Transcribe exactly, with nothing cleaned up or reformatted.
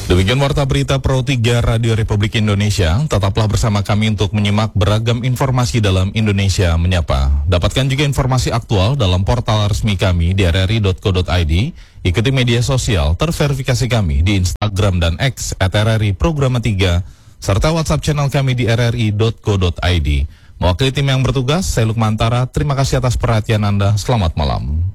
Demikian warta berita Pro tiga Radio Republik Indonesia. Tetaplah bersama kami untuk menyimak beragam informasi dalam Indonesia Menyapa. Dapatkan juga informasi aktual dalam portal resmi kami di r r i dot co dot i d. Ikuti media sosial terverifikasi kami di Instagram dan X at r r i programa tiga, serta WhatsApp channel kami di r r i dot co dot i d. Mewakili tim yang bertugas, saya Lukmantara. Terima kasih atas perhatian Anda. Selamat malam.